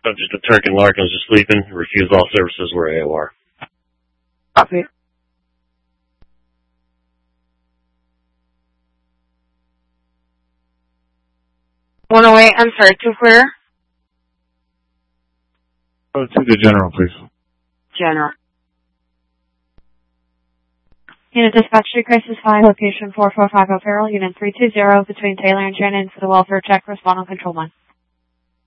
Subject to Turk and Larkins is sleeping. Refuse all services where AOR. Copy. 108, I'm sorry, to where? Go to the general, please. General. Unit Dispatch to Crisis 5, location 4450 Farrell, Unit 320, between Taylor and Shannon for the welfare check, respond on Control 1.